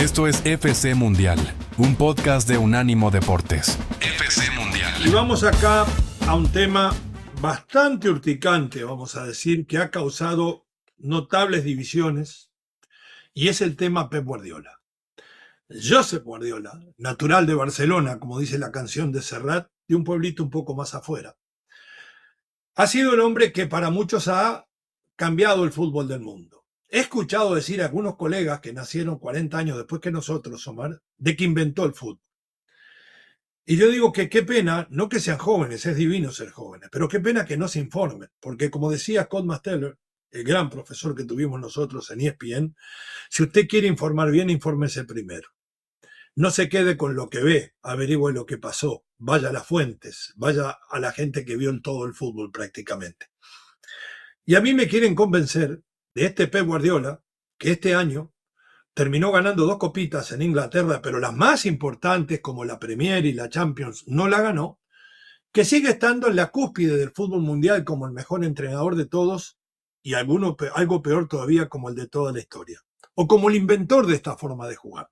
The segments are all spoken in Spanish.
Esto es FC Mundial, un podcast de Unánimo Deportes. FC Mundial. Y vamos acá a un tema bastante urticante, vamos a decir, que ha causado notables divisiones, y es el tema Pep Guardiola. Josep Guardiola, natural de Barcelona, como dice la canción de Serrat, de un pueblito un poco más afuera, ha sido el hombre que para muchos ha cambiado el fútbol del mundo. He escuchado decir a algunos colegas que nacieron 40 años después que nosotros, Omar, de que inventó el fútbol. Y yo digo que qué pena, no que sean jóvenes, es divino ser jóvenes, pero qué pena que no se informen, porque como decía Scott Masteller, el gran profesor que tuvimos nosotros en ESPN, si usted quiere informar bien, infórmese primero. No se quede con lo que ve, averigüe lo que pasó, vaya a las fuentes, vaya a la gente que vio en todo el fútbol prácticamente. Y a mí me quieren convencer de este Pep Guardiola, que este año terminó ganando 2 copitas en Inglaterra, pero las más importantes como la Premier y la Champions no la ganó, que sigue estando en la cúspide del fútbol mundial como el mejor entrenador de todos y algo peor todavía como el de toda la historia, o como el inventor de esta forma de jugar.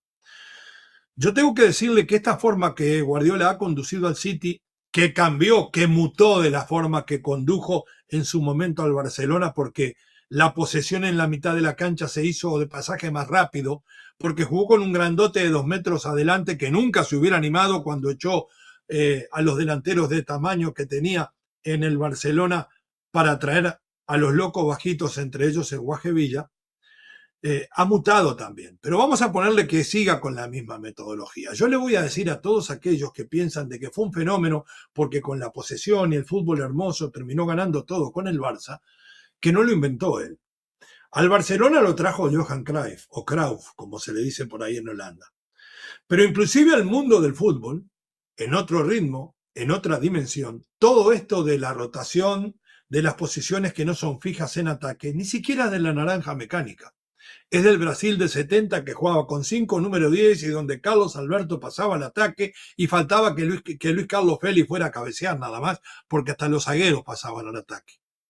Yo tengo que decirle que esta forma que Guardiola ha conducido al City, que cambió, que mutó de la forma que condujo en su momento al Barcelona, porque la posesión en la mitad de la cancha se hizo de pasaje más rápido, porque jugó con un grandote de 2 metros adelante que nunca se hubiera animado cuando echó a los delanteros de tamaño que tenía en el Barcelona para traer a los locos bajitos, entre ellos el Guaje Villa. Ha mutado también, pero vamos a ponerle que siga con la misma metodología. Yo le voy a decir a todos aquellos que piensan de que fue un fenómeno porque con la posesión y el fútbol hermoso terminó ganando todo con el Barça, que no lo inventó él. Al Barcelona lo trajo Johan Cruyff, o Cruyff, como se le dice por ahí en Holanda. Pero inclusive al mundo del fútbol, en otro ritmo, en otra dimensión, todo esto de la rotación, de las posiciones que no son fijas en ataque, ni siquiera de la naranja mecánica. Es del Brasil de 70 que jugaba con 5 número 10 y donde Carlos Alberto pasaba al ataque y faltaba que Luis Carlos Félix fuera a cabecear nada más, porque hasta los zagueros pasaban al ataque.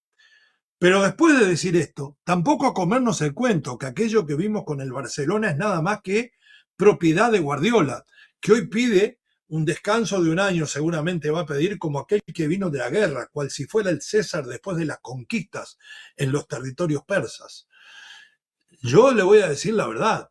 Pero después de decir esto, tampoco a comernos el cuento que aquello que vimos con el Barcelona es nada más que propiedad de Guardiola, que hoy pide un descanso de un año, seguramente va a pedir como aquel que vino de la guerra, cual si fuera el César después de las conquistas en los territorios persas. Yo le voy a decir la verdad,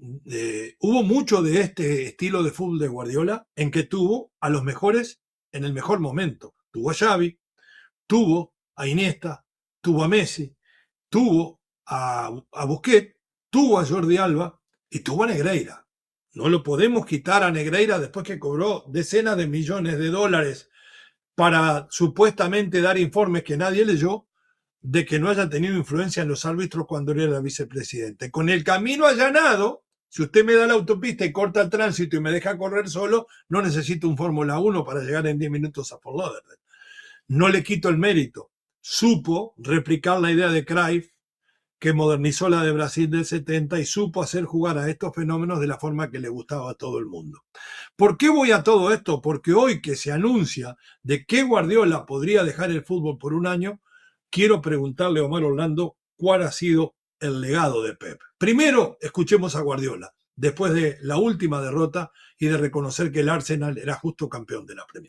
hubo mucho de este estilo de fútbol de Guardiola en que tuvo a los mejores en el mejor momento. Tuvo a Xavi, tuvo a Iniesta, tuvo a Messi, tuvo a Busquets, tuvo a Jordi Alba y tuvo a Negreira. No lo podemos quitar a Negreira después que cobró decenas de millones de dólares para supuestamente dar informes que nadie leyó, de que no haya tenido influencia en los árbitros cuando él era vicepresidente. Con el camino allanado, si usted me da la autopista y corta el tránsito y me deja correr solo, no necesito un Fórmula 1 para llegar en 10 minutos a Fort Lauderdale. No le quito el mérito. Supo replicar la idea de Cruyff, que modernizó la de Brasil del 70 y supo hacer jugar a estos fenómenos de la forma que le gustaba a todo el mundo. ¿Por qué voy a todo esto? Porque hoy que se anuncia de que Guardiola podría dejar el fútbol por un año, quiero preguntarle a Omar Orlando cuál ha sido el legado de Pep. Primero, escuchemos a Guardiola, después de la última derrota y de reconocer que el Arsenal era justo campeón de la Premier.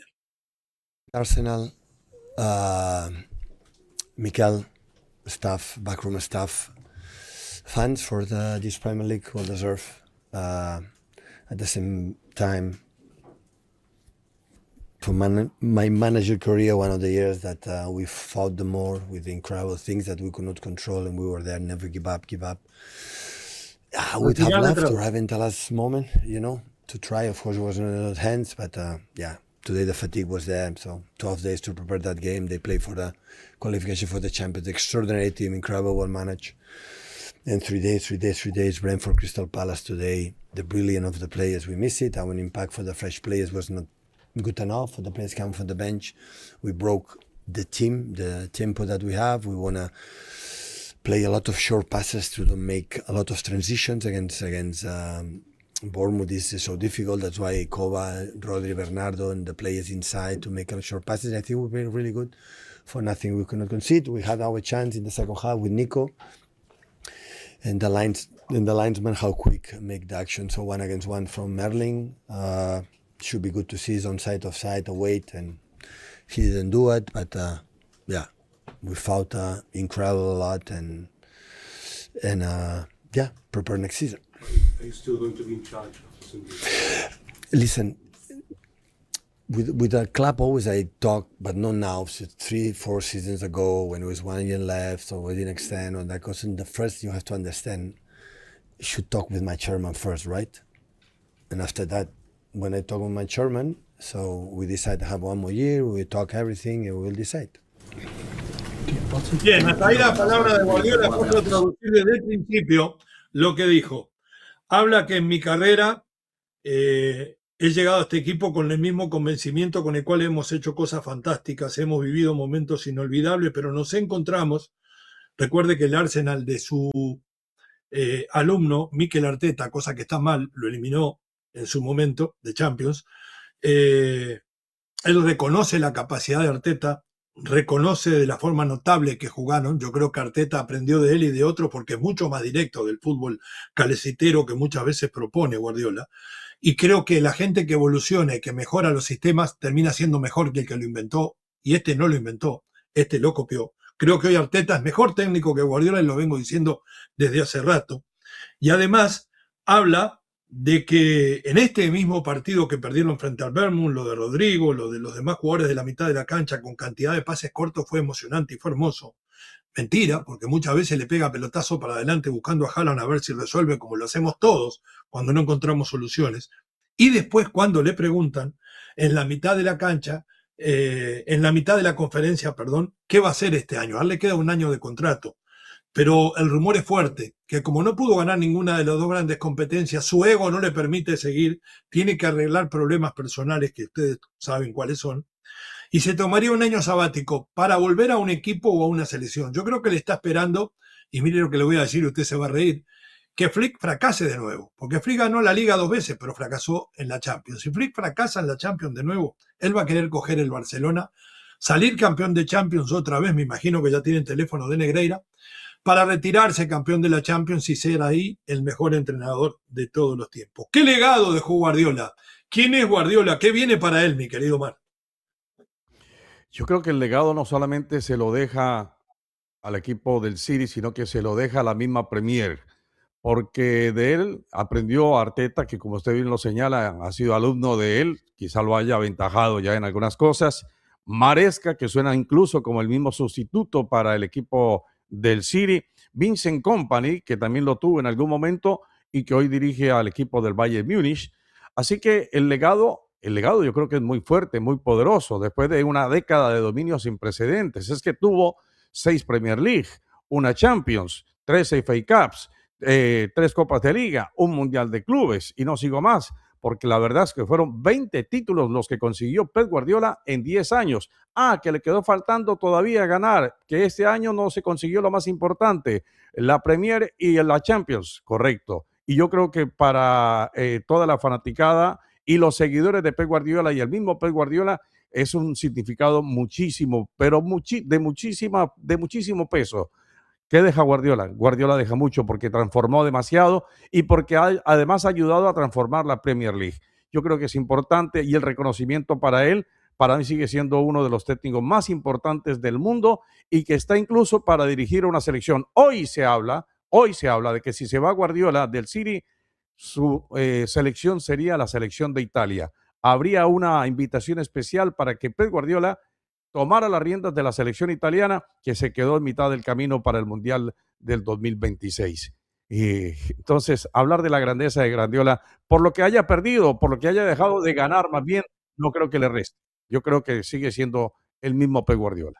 Arsenal, Mikel, staff, backroom staff, fans for this Premier League will deserve. At the same time, for my manager career, one of the years that we fought the more with the incredible things that we could not control, and we were there, never give up. I would have loved to have in the last moment, to try. Of course, it wasn't in our hands, but today the fatigue was there. So 12 days to prepare that game. They played for the qualification for the Champions. Extraordinary team, incredible, well managed. And 3 days, Brentford, Crystal Palace today. The brilliance of the players, we miss it. Our impact for the fresh players was not good enough. For the players coming from the bench, we broke the team, the tempo that we have. We want to play a lot of short passes to make a lot of transitions against Bournemouth. This is so difficult. That's why Kova, Rodri, Bernardo, and the players inside to make short passes. I think we've been really good. For nothing, we could not concede. We had our chance in the second half with Nico. and the linesman how quick make the action. So 1-against-1 from Merlin should be good to see. He's on side, offside, await, and he didn't do it. But yeah, we fought incredible a lot, and yeah, prepare next season. Are you still going to be in charge of Cindy? Listen, with the club always I talk, but not now. So 3-4 seasons ago, when it was 1 year left, or we didn't extend, or that goes. And the first you have to understand, you should talk with my chairman first, right? And after that, when I talk with my chairman, so we decide to have 1 more year, we talk everything, and we will decide. Bien, hasta ahí la palabra de Guardiola. Puedo traducir desde el principio lo que dijo. Habla que en mi carrera he llegado a este equipo con el mismo convencimiento con el cual hemos hecho cosas fantásticas, hemos vivido momentos inolvidables, pero nos encontramos, recuerde que el Arsenal de su alumno, Mikel Arteta, cosa que está mal, lo eliminó en su momento de Champions, él reconoce la capacidad de Arteta, reconoce de la forma notable que jugaron. Yo creo que Arteta aprendió de él y de otros porque es mucho más directo del fútbol calecitero que muchas veces propone Guardiola. Y creo que la gente que evoluciona y que mejora los sistemas termina siendo mejor que el que lo inventó. Y este no lo inventó, este lo copió. Creo que hoy Arteta es mejor técnico que Guardiola y lo vengo diciendo desde hace rato. Y además habla de que en este mismo partido que perdieron frente al Bournemouth, lo de Rodrigo, lo de los demás jugadores de la mitad de la cancha con cantidad de pases cortos fue emocionante y fue hermoso. Mentira, porque muchas veces le pega pelotazo para adelante buscando a Haaland a ver si resuelve, como lo hacemos todos cuando no encontramos soluciones. Y después cuando le preguntan en la mitad de la cancha, en la mitad de la conferencia, perdón, ¿qué va a hacer este año? A él le queda 1 año de contrato. Pero el rumor es fuerte, que como no pudo ganar ninguna de las 2 grandes competencias, su ego no le permite seguir, tiene que arreglar problemas personales que ustedes saben cuáles son, y se tomaría 1 año sabático para volver a un equipo o a una selección. Yo creo que le está esperando, y mire lo que le voy a decir, usted se va a reír, que Flick fracase de nuevo, porque Flick ganó la Liga 2 veces, pero fracasó en la Champions. Si Flick fracasa en la Champions de nuevo, él va a querer coger el Barcelona, salir campeón de Champions otra vez, me imagino que ya tienen teléfono de Negreira, para retirarse campeón de la Champions y ser ahí el mejor entrenador de todos los tiempos. ¿Qué legado dejó Guardiola? ¿Quién es Guardiola? ¿Qué viene para él, mi querido Mar? Yo creo que el legado no solamente se lo deja al equipo del City, sino que se lo deja a la misma Premier, porque de él aprendió Arteta, que como usted bien lo señala, ha sido alumno de él, quizá lo haya aventajado ya en algunas cosas. Maresca, que suena incluso como el mismo sustituto para el equipo del City. Vincent Kompany, que también lo tuvo en algún momento y que hoy dirige al equipo del Bayern Múnich. Así que el legado yo creo que es muy fuerte, muy poderoso, después de una década de dominio sin precedentes. Es que tuvo 6 Premier League, 1 Champions, 3 FA Cups, 3 Copas de Liga, 1 Mundial de Clubes, y no sigo más, porque la verdad es que fueron 20 títulos los que consiguió Pep Guardiola en 10 años. Que le quedó faltando todavía ganar, que este año no se consiguió lo más importante, la Premier y la Champions, correcto. Y yo creo que para toda la fanaticada y los seguidores de Pep Guardiola y el mismo Pep Guardiola es un significado muchísimo, pero de muchísimo peso. ¿Qué deja Guardiola? Guardiola deja mucho porque transformó demasiado y porque además ha ayudado a transformar la Premier League. Yo creo que es importante y el reconocimiento para él, para mí sigue siendo uno de los técnicos más importantes del mundo y que está incluso para dirigir una selección. Hoy se habla de que si se va Guardiola del City, su selección sería la selección de Italia. Habría una invitación especial para que Pep Guardiola tomara las riendas de la selección italiana, que se quedó en mitad del camino para el Mundial del 2026. Y entonces, hablar de la grandeza de Guardiola, por lo que haya perdido, por lo que haya dejado de ganar, más bien, no creo que le reste. Yo creo que sigue siendo el mismo Pep Guardiola.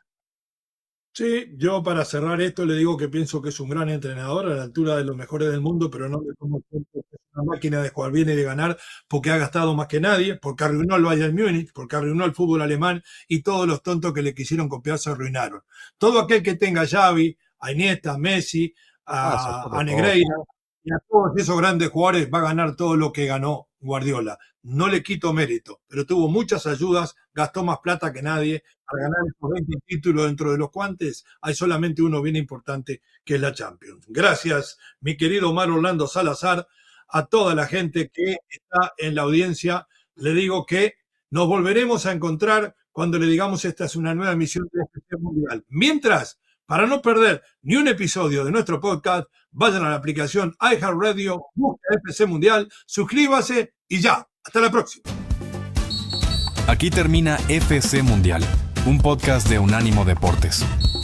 Sí, yo para cerrar esto le digo que pienso que es un gran entrenador a la altura de los mejores del mundo, pero no me tomo tiempo que es una máquina de jugar bien y de ganar porque ha gastado más que nadie, porque arruinó al Bayern Múnich, porque arruinó al fútbol alemán y todos los tontos que le quisieron copiar se arruinaron. Todo aquel que tenga a Xavi, a Iniesta, a Messi, a Negreira y a todos esos grandes jugadores va a ganar todo lo que ganó Guardiola. No le quito mérito, pero tuvo muchas ayudas, gastó más plata que nadie para ganar esos 20 títulos, dentro de los cuantos hay solamente uno bien importante, que es la Champions. Gracias, mi querido Omar Orlando Salazar. A toda la gente que está en la audiencia, le digo que nos volveremos a encontrar cuando le digamos esta es una nueva emisión de FC Mundial. Mientras, para no perder ni un episodio de nuestro podcast, vayan a la aplicación iHeartRadio, busca FC Mundial, suscríbase y ya. Hasta la próxima. Aquí termina FC Mundial, un podcast de Unánimo Deportes.